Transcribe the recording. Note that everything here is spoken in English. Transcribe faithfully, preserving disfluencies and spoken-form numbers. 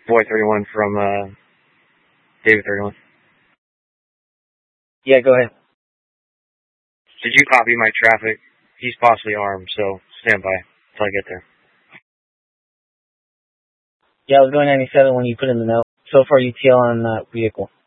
Boy thirty-one from uh, David thirty-one. Yeah, go ahead. Did you copy my traffic? He's possibly armed, so stand by until I get there. Yeah, I was going ninety-seven when you put in the note. So far, U T L on uh, vehicle.